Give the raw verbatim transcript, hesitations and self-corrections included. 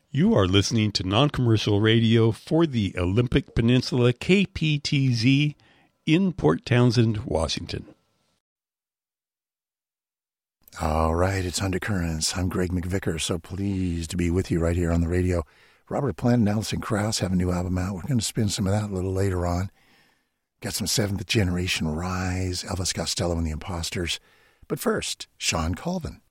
You are listening to non-commercial radio for the Olympic Peninsula, K P T Z, in Port Townsend, Washington. All right, it's Undercurrents. I'm Greg McVicker, so pleased to be with you right here on the radio. Robert Plant and Alison Krauss have a new album out. We're going to spin some of that a little later on. Got some Seventh Generation Rise, Elvis Costello and the Imposters. But first, Shawn Colvin.